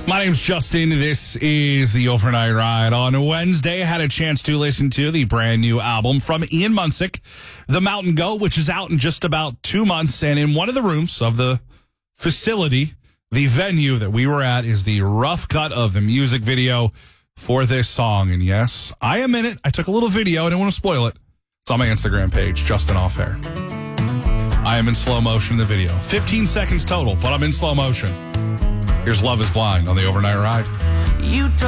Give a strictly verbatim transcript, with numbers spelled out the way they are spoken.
My name's Justin. This is the Overnight Ride. On Wednesday, I had a chance to listen to the brand new album from Ian Munsick, The Mountain Goat, which is out in just about two months. And in one of the rooms of the facility, the venue that we were at, is the rough cut of the music video for this song. And yes, I am in it. I took a little video. I didn't want to spoil it. It's on my Instagram page, Justin Off Air. I am in slow motion in the video. fifteen seconds total, but I'm in slow motion. Here's Love is Blind on the Overnight Ride. You